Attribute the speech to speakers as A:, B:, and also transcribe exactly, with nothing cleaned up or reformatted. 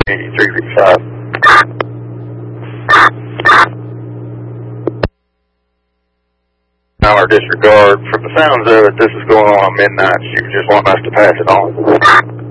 A: eighty-three fifty-five. Our disregard. From the sounds of it, this is going on at midnight. You just want us to pass it on.